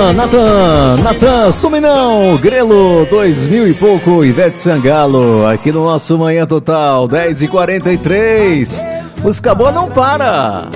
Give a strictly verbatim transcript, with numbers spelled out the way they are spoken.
Natan, Natan, Natan, some não, Grelo, dois mil e pouco, Ivete Sangalo, aqui no nosso Manhã Total, dez e quarenta e três. Música boa não para.